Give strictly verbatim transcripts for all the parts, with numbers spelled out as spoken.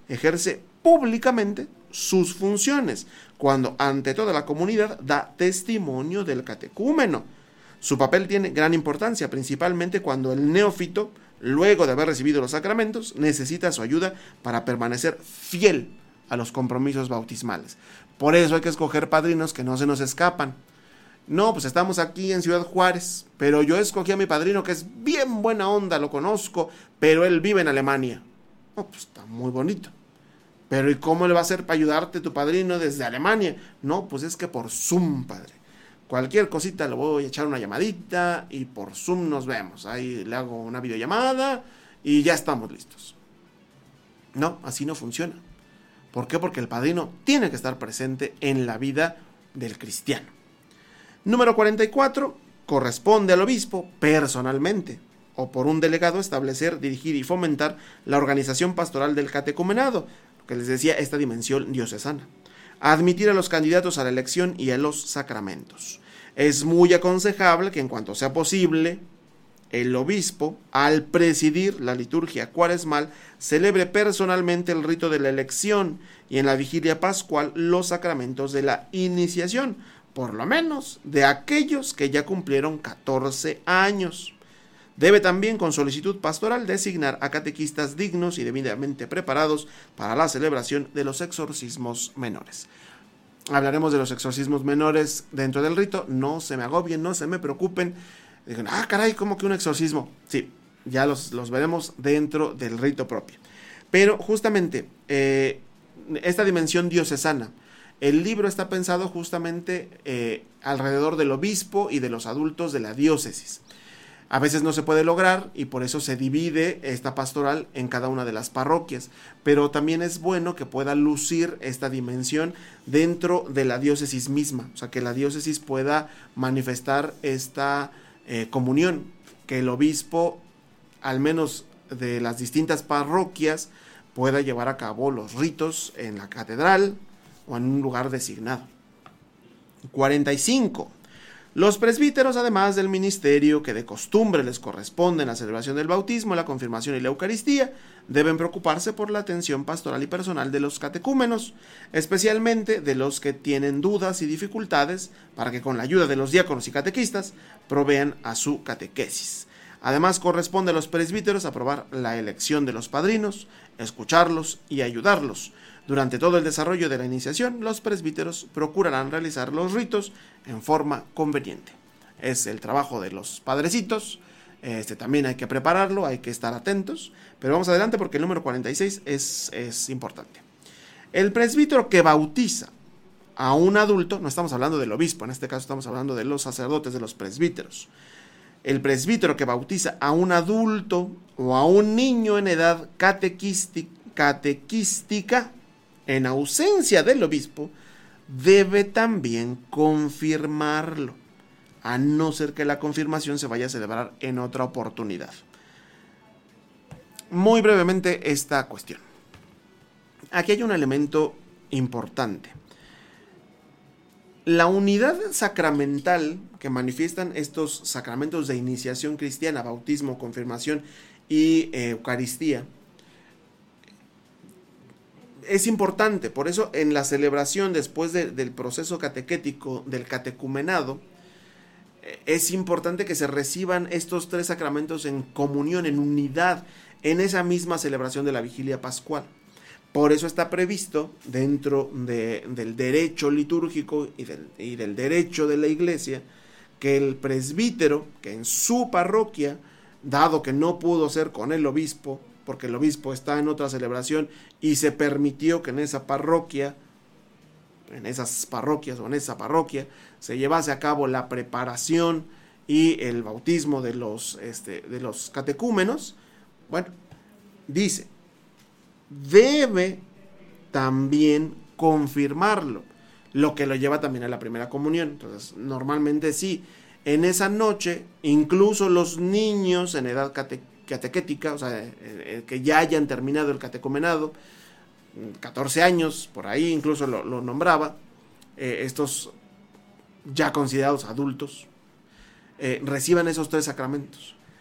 ejerce públicamente sus funciones, cuando ante toda la comunidad da testimonio del catecúmeno. Su papel tiene gran importancia, principalmente cuando el neófito, luego de haber recibido los sacramentos, necesita su ayuda para permanecer fiel a los compromisos bautismales. Por eso hay que escoger padrinos que no se nos escapan. No, pues estamos aquí en Ciudad Juárez, pero yo escogí a mi padrino que es bien buena onda, lo conozco, pero él vive en Alemania. No, pues está muy bonito. Pero ¿y cómo le va a hacer para ayudarte tu padrino desde Alemania? No, pues es que por Zoom, padre. Cualquier cosita le voy a echar una llamadita y por Zoom nos vemos. Ahí le hago una videollamada y ya estamos listos. No, así no funciona. ¿Por qué? Porque el padrino tiene que estar presente en la vida del cristiano. Número cuarenta y cuatro. Corresponde al obispo personalmente o por un delegado establecer, dirigir y fomentar la organización pastoral del catecumenado, lo que les decía, esta dimensión diocesana. Admitir a los candidatos a la elección y a los sacramentos. Es muy aconsejable que en cuanto sea posible, el obispo, al presidir la liturgia cuaresmal, celebre personalmente el rito de la elección y en la vigilia pascual los sacramentos de la iniciación, por lo menos de aquellos que ya cumplieron catorce años. Debe también, con solicitud pastoral, designar a catequistas dignos y debidamente preparados para la celebración de los exorcismos menores. Hablaremos de los exorcismos menores dentro del rito. No se me agobien, no se me preocupen. Digan, ah, caray, ¿cómo que un exorcismo? Sí, ya los, los veremos dentro del rito propio. Pero justamente, eh, esta dimensión diocesana, el libro está pensado justamente eh, alrededor del obispo y de los adultos de la diócesis. A veces no se puede lograr y por eso se divide esta pastoral en cada una de las parroquias, pero también es bueno que pueda lucir esta dimensión dentro de la diócesis misma, o sea, que la diócesis pueda manifestar esta eh, comunión, que el obispo, al menos de las distintas parroquias, pueda llevar a cabo los ritos en la catedral o en un lugar designado. cuarenta y cinco. Los presbíteros, además del ministerio que de costumbre les corresponde en la celebración del bautismo, la confirmación y la Eucaristía, deben preocuparse por la atención pastoral y personal de los catecúmenos, especialmente de los que tienen dudas y dificultades, para que con la ayuda de los diáconos y catequistas provean a su catequesis. Además, corresponde a los presbíteros aprobar la elección de los padrinos, escucharlos y ayudarlos. Durante todo el desarrollo de la iniciación, los presbíteros procurarán realizar los ritos en forma conveniente. Es el trabajo de los padrecitos, este también hay que prepararlo, hay que estar atentos, pero vamos adelante porque el número cuarenta y seis es, es importante. El presbítero que bautiza a un adulto, no estamos hablando del obispo, en este caso estamos hablando de los sacerdotes, de los presbíteros. El presbítero que bautiza a un adulto o a un niño en edad catequística, catequística en ausencia del obispo, debe también confirmarlo, a no ser que la confirmación se vaya a celebrar en otra oportunidad. Muy brevemente esta cuestión. Aquí hay un elemento importante. La unidad sacramental que manifiestan estos sacramentos de iniciación cristiana, bautismo, confirmación y eh, Eucaristía, es importante. Por eso en la celebración después de, del proceso catequético del catecumenado, eh, es importante que se reciban estos tres sacramentos en comunión, en unidad, en esa misma celebración de la vigilia pascual. Por eso está previsto dentro de, del derecho litúrgico y del, y del derecho de la iglesia que el presbítero, que en su parroquia, dado que no pudo ser con el obispo, porque el obispo está en otra celebración y se permitió que en esa parroquia, en esas parroquias o en esa parroquia, se llevase a cabo la preparación y el bautismo de los, este, de los catecúmenos. Bueno, dice, debe también confirmarlo, lo que lo lleva también a la primera comunión. Entonces, normalmente sí, en esa noche, incluso los niños en edad catequética, catequética, o sea, eh, que ya hayan terminado el catecumenado, catorce años, por ahí incluso lo, lo nombraba, eh, estos ya considerados adultos, eh, reciban esos tres sacramentos.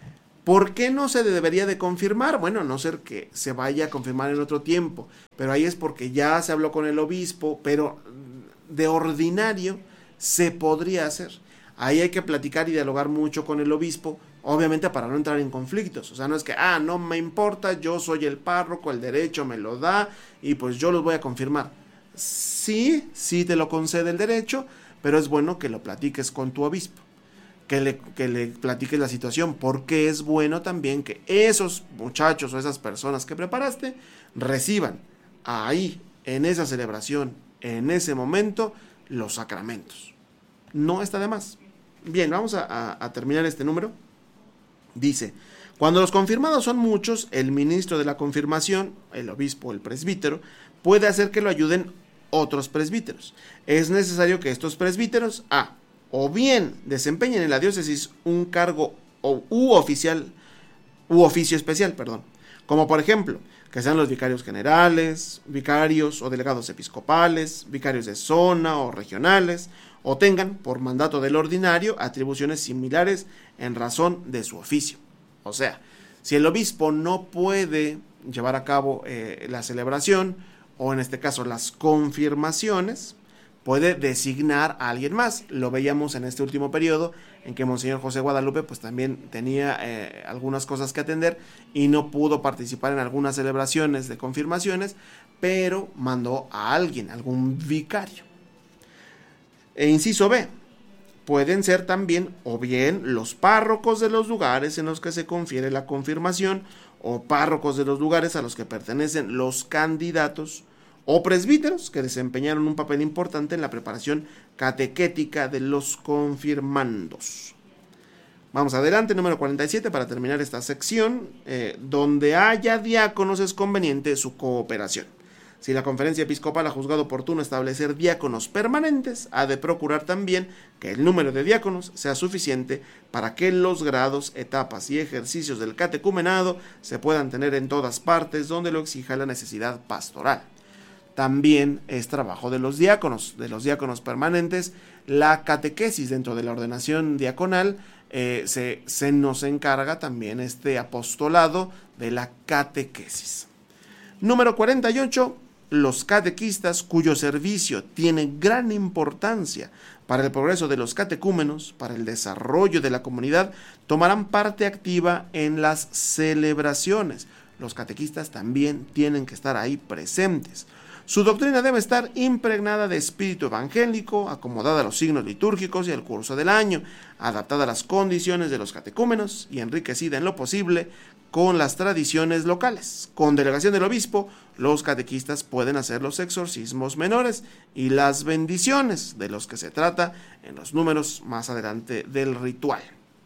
¿Por qué no se debería de confirmar? Bueno, a no ser que se vaya a confirmar en otro tiempo, pero ahí es porque ya se habló con el obispo, pero de ordinario se podría hacer. Ahí hay que platicar y dialogar mucho con el obispo, obviamente para no entrar en conflictos. O sea, no es que, ah, no me importa, yo soy el párroco, el derecho me lo da y pues yo los voy a confirmar. Sí, sí te lo concede el derecho, pero es bueno que lo platiques con tu obispo. Que le, que le platiques la situación, porque es bueno también que esos muchachos o esas personas que preparaste reciban ahí, en esa celebración, en ese momento, los sacramentos. No está de más. Bien, vamos a, a, a terminar este número. Dice, cuando los confirmados son muchos, el ministro de la confirmación, el obispo o el presbítero, puede hacer que lo ayuden otros presbíteros. Es necesario que estos presbíteros, a o bien desempeñen en la diócesis un cargo o, u oficial u oficio especial, perdón, como por ejemplo, que sean los vicarios generales, vicarios o delegados episcopales, vicarios de zona o regionales, o tengan, por mandato del ordinario, atribuciones similares en razón de su oficio. O sea, si el obispo no puede llevar a cabo eh, la celebración, o en este caso las confirmaciones, puede designar a alguien más. Lo veíamos en este último periodo, en que Monseñor José Guadalupe pues también tenía eh, algunas cosas que atender y no pudo participar en algunas celebraciones de confirmaciones, pero mandó a alguien, algún vicario. E inciso B, pueden ser también o bien los párrocos de los lugares en los que se confiere la confirmación, o párrocos de los lugares a los que pertenecen los candidatos, o presbíteros que desempeñaron un papel importante en la preparación catequética de los confirmandos. Vamos adelante, número cuarenta y siete, para terminar esta sección. Eh, donde haya diáconos es conveniente su cooperación. Si la conferencia episcopal ha juzgado oportuno establecer diáconos permanentes, ha de procurar también que el número de diáconos sea suficiente para que los grados, etapas y ejercicios del catecumenado se puedan tener en todas partes donde lo exija la necesidad pastoral. También es trabajo de los diáconos, de los diáconos permanentes, la catequesis dentro de la ordenación diaconal. Eh, se, se nos encarga también este apostolado de la catequesis. Número cuarenta y ocho. Los catequistas, cuyo servicio tiene gran importancia para el progreso de los catecúmenos, para el desarrollo de la comunidad, tomarán parte activa en las celebraciones. Los catequistas también tienen que estar ahí presentes. Su doctrina debe estar impregnada de espíritu evangélico, acomodada a los signos litúrgicos y al curso del año, adaptada a las condiciones de los catecúmenos y enriquecida en lo posible con las tradiciones locales. Con delegación del obispo, los catequistas pueden hacer los exorcismos menores y las bendiciones, de los que se trata en los números más adelante del ritual.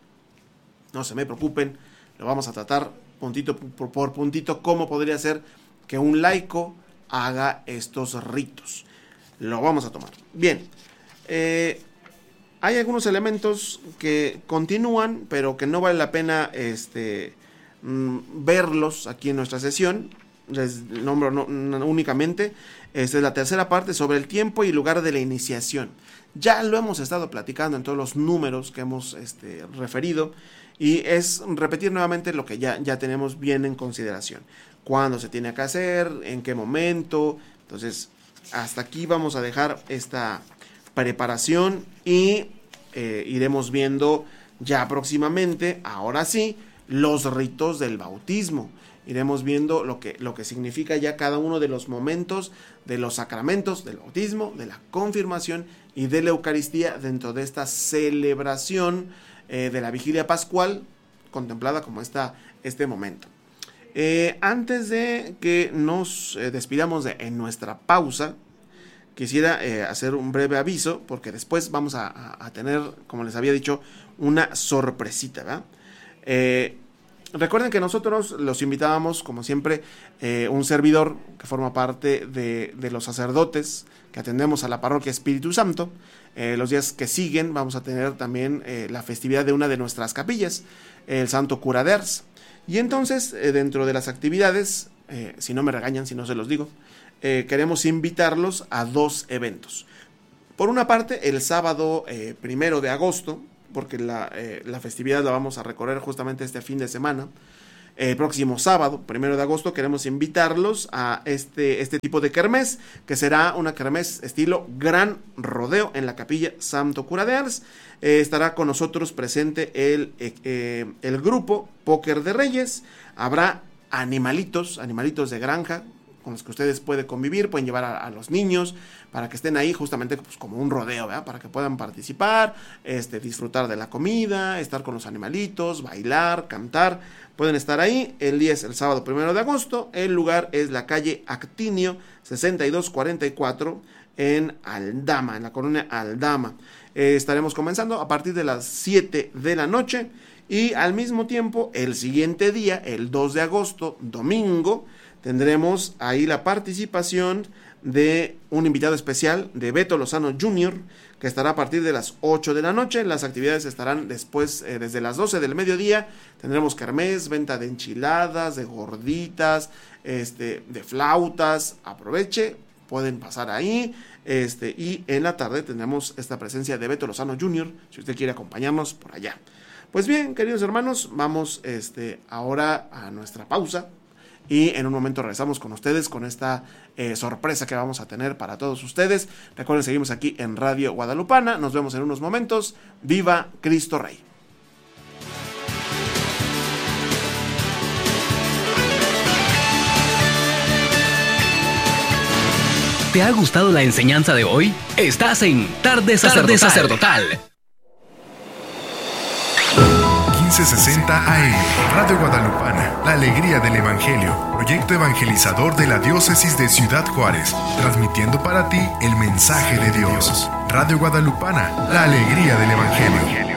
No se me preocupen, lo vamos a tratar puntito por puntito, cómo podría ser que un laico haga estos ritos. Lo vamos a tomar. Bien, eh, hay algunos elementos que continúan, pero que no vale la pena este, mm, verlos aquí en nuestra sesión. Les nombro no, no, únicamente. Esta es la tercera parte sobre el tiempo y lugar de la iniciación. Ya lo hemos estado platicando en todos los números que hemos este, referido, y es repetir nuevamente lo que ya, ya tenemos bien en consideración. Cuándo se tiene que hacer, en qué momento. Entonces, hasta aquí vamos a dejar esta preparación y eh, iremos viendo ya próximamente, ahora sí, los ritos del bautismo. Iremos viendo lo que, lo que significa ya cada uno de los momentos de los sacramentos del bautismo, de la confirmación y de la Eucaristía dentro de esta celebración eh, de la vigilia pascual, contemplada como esta, este momento. Eh, antes de que nos eh, despidamos de, en nuestra pausa, quisiera eh, hacer un breve aviso, porque después vamos a, a, a tener, como les había dicho, una sorpresita, ¿verdad? Eh, recuerden que nosotros los invitábamos, como siempre, eh, un servidor que forma parte de, de los sacerdotes que atendemos a la parroquia Espíritu Santo. Eh, los días que siguen vamos a tener también eh, la festividad de una de nuestras capillas, el Santo Cura de Ars. Y entonces, eh, dentro de las actividades, eh, si no me regañan, si no se los digo, eh, queremos invitarlos a dos eventos. Por una parte, el sábado eh, primero de agosto, porque la, eh, la festividad la vamos a recorrer justamente este fin de semana. El próximo sábado, primero de agosto, queremos invitarlos a este, este tipo de kermés, que será una kermés estilo Gran Rodeo en la Capilla Santo Cura de Ars. Eh, estará con nosotros presente el, eh, eh, el grupo Póker de Reyes. Habrá animalitos, animalitos de granja, con los que ustedes pueden convivir, pueden llevar a, a los niños para que estén ahí justamente pues, como un rodeo, ¿verdad? Para que puedan participar, este, disfrutar de la comida, estar con los animalitos, bailar, cantar, pueden estar ahí. El día es el sábado primero de agosto, el lugar es la calle Actinio sesenta y dos cuarenta y cuatro en Aldama, en la colonia Aldama. Eh, estaremos comenzando a partir de las siete de la noche y al mismo tiempo el siguiente día, el dos de agosto, domingo, tendremos ahí la participación de un invitado especial de Beto Lozano junior, que estará a partir de las ocho de la noche. Las actividades estarán después, eh, desde las doce del mediodía. Tendremos kermés, venta de enchiladas, de gorditas, este, de flautas. Aproveche, pueden pasar ahí. Este, y en la tarde tendremos esta presencia de Beto Lozano junior, si usted quiere acompañarnos por allá. Pues bien, queridos hermanos, vamos este, ahora a nuestra pausa. Y en un momento regresamos con ustedes con esta eh, sorpresa que vamos a tener para todos ustedes. Recuerden, seguimos aquí en Radio Guadalupana. Nos vemos en unos momentos. ¡Viva Cristo Rey! ¿Te ha gustado la enseñanza de hoy? Estás en Tarde Sacerdotal. Tarde Sacerdotal. quince sesenta A M, Radio Guadalupana, la alegría del Evangelio, proyecto evangelizador de la Diócesis de Ciudad Juárez, transmitiendo para ti el mensaje de Dios. Radio Guadalupana, la alegría del Evangelio.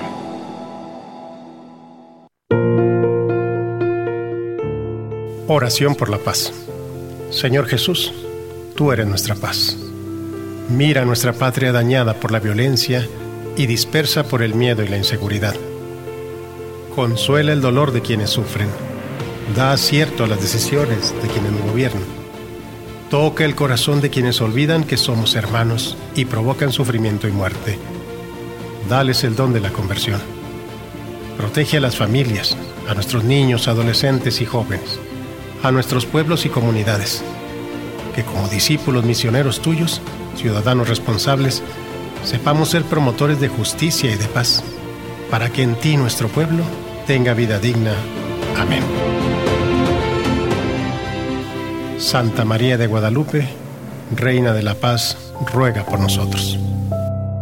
Oración por la paz. Señor Jesús, tú eres nuestra paz. Mira nuestra patria dañada por la violencia y dispersa por el miedo y la inseguridad. Consuela el dolor de quienes sufren. Da acierto a las decisiones de quienes nos gobiernan. Toca el corazón de quienes olvidan que somos hermanos y provocan sufrimiento y muerte. Dales el don de la conversión. Protege a las familias, a nuestros niños, adolescentes y jóvenes, a nuestros pueblos y comunidades. Que como discípulos misioneros tuyos, ciudadanos responsables, sepamos ser promotores de justicia y de paz, para que en ti nuestro pueblo tenga vida digna. Amén. Santa María de Guadalupe, Reina de la Paz, ruega por nosotros.